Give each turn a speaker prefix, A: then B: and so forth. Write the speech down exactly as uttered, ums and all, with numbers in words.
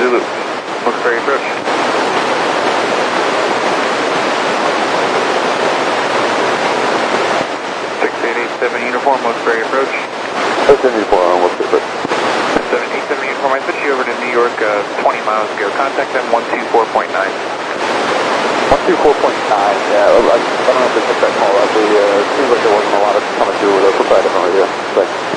A: Zulu.
B: Wilkes-Barre approach. six eight eight seven uniform, Wilkes-Barre approach.
A: six eight eight four on Wilkes-Barre.
B: seven eight seven uniform, I switched you over to New York uh, twenty miles ago. Contact them one two four point nine.
A: one two four point nine, yeah, I, I don't know if they took that call. Actually, uh, it seems like there wasn't a lot of coming through with us. We'll try a different radio. Thanks.